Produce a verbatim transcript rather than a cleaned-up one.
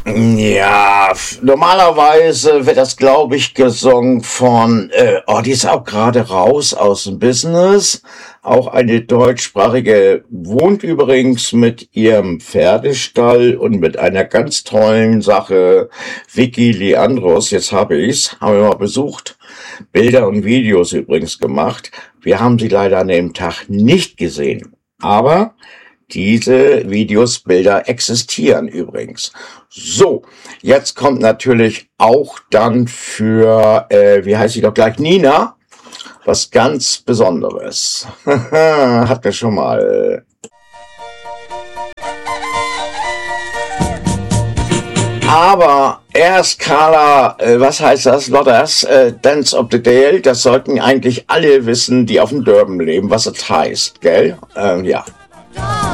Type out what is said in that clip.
Ja, f- normalerweise wird das, glaube ich, gesungen von, äh, oh, die ist auch gerade raus aus dem Business. Auch eine deutschsprachige, wohnt übrigens mit ihrem Pferdestall und mit einer ganz tollen Sache, Vicky Leandros, jetzt habe ich's, haben wir mal besucht. Bilder und Videos übrigens gemacht. Wir haben sie leider an dem Tag nicht gesehen. Aber diese Videos, Bilder existieren übrigens. So, jetzt kommt natürlich auch dann für, äh, wie heißt sie doch gleich, Nina, was ganz Besonderes. Hat wir schon mal. Aber erst Carla, äh, was heißt das, Lotters, äh, Dance of the Dale, das sollten eigentlich alle wissen, die auf dem Durban leben, was das heißt, gell? Ähm, ja.